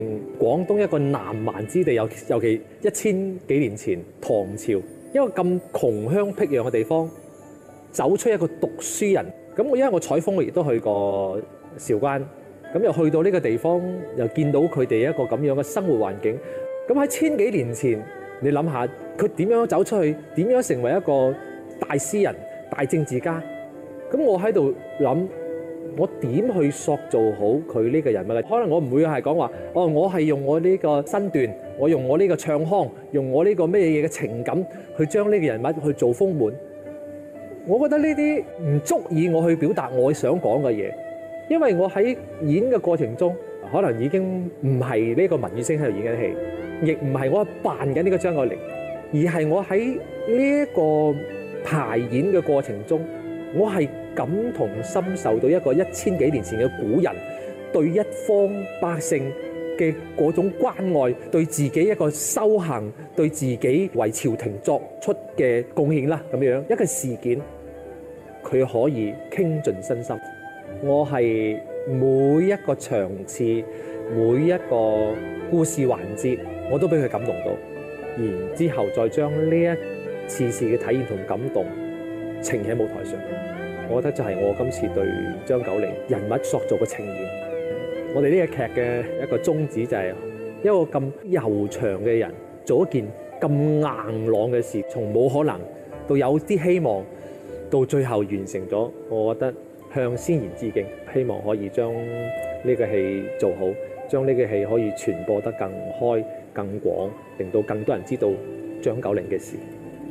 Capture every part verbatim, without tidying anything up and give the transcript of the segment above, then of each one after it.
廣東一個南蠻之地，尤尤其一千幾年前唐朝一個咁窮鄉僻壤嘅地方，走出一個讀書人。咁我因為我採風，我亦都去過韶關，咁又去到呢個地方，又見到佢哋一個咁樣嘅生活環境。咁喺千幾年前，你諗下佢點樣走出去，點樣成為一個大詩人、大政治家？咁我喺度諗。我點去塑造好佢呢個人物咧？可能我唔會係講話，哦，我係用我呢個身段，我用我呢個唱腔，用我呢個咩嘢嘅情感去將呢個人物去做豐滿。我覺得呢啲唔足以我去表達我想講嘅嘢，因為我喺演嘅過程中，可能已經唔係呢個文宇星喺度演緊戲，亦唔係我扮緊呢個張九齡，而係我喺呢一個排演嘅過程中，我係感同身受到一個一千幾年前嘅古人對一方百姓嘅嗰種關愛，對自己一個修行，對自己為朝廷作出嘅貢獻啦，咁樣一個事件，佢可以傾盡身心。我係每一個場次，每一個故事環節，我都俾佢感動到，然之後再將呢一次次嘅體驗同感動呈喺舞台上。我覺得就係我今次對張九齡人物塑造嘅呈現。我哋呢個劇嘅一個宗旨就係一個咁悠長嘅人做一件咁硬朗嘅事，從冇可能到有啲希望，到最後完成咗。我覺得向先賢致敬，希望可以將呢個戲做好，將呢個戲可以傳播得更開、更廣，令到更多人知道張九齡嘅事。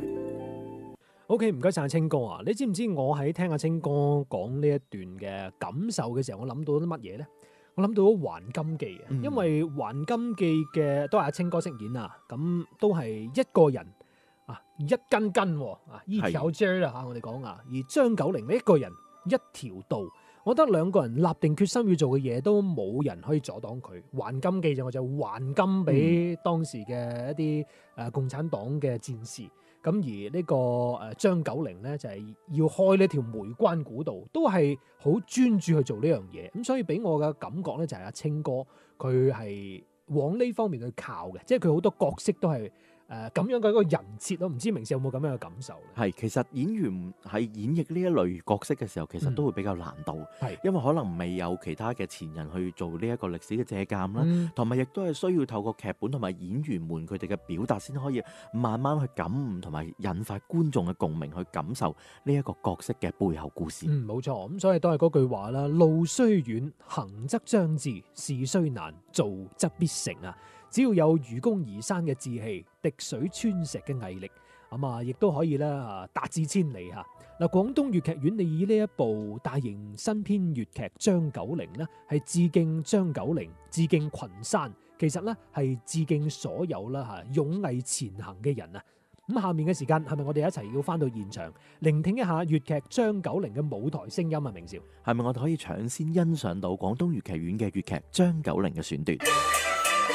O.K. 唔該晒清哥啊！你知唔知我喺聽阿清哥講呢一段嘅感受嘅時候，我諗到啲乜嘢咧？我諗到《還金記》啊，因為《還金記》嘅都係阿清哥飾演啊，咁都係一個人啊，一根根啊，一條筋啊嚇，我哋講啊，而張九齡呢一個人一條道，我覺得兩個人立定決心要做嘅嘢都冇人可以阻擋佢。《還金記》就我就還金俾當時嘅一啲誒共產黨嘅戰士。咁而呢個誒張九齡咧就係要開呢條梅關古道，都係好專注去做呢樣嘢。咁所以俾我嘅感覺咧就係阿清哥佢係往呢方面去靠嘅，即係佢好多角色都係誒咁樣嘅一個人設咯。唔知明少有冇咁樣嘅感受咧？係， 其實演員喺演繹呢一類角色嘅時候，其實都會比較難度，係、嗯、因為可能未有其他嘅前人去做呢一個歷史嘅借鑑啦，同埋亦都係需要透過劇本同埋演員們佢哋嘅表達，先可以慢慢去感悟同埋引發觀眾嘅共鳴，去感受呢一個角色嘅背後故事。 嗯，冇錯。咁所以都係嗰句話啦，路雖遠，行則將至；事雖難，做則必成啊！只要有愚公移山嘅志氣，滴水穿石嘅毅力，咁啊，亦都可以咧達至千里嚇。嗱，廣東粵劇院你以呢一部大型新編粵劇《張九齡》呢，係致敬張九齡，致敬群山，其實呢係致敬所有啦嚇勇毅前行嘅人啊！咁下面嘅時間係咪我哋一齊要翻到現場，聆聽一下粵劇張九齡嘅舞台聲音啊？明少， 係咪我哋可以搶先欣賞到廣東粵劇院嘅粵劇張九齡嘅選段？